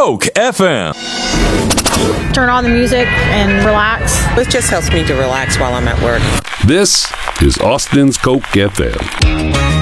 Coke FM. Turn on the music and relax. It just helps me to relax while I'm at work. This is Austin's Coke FM.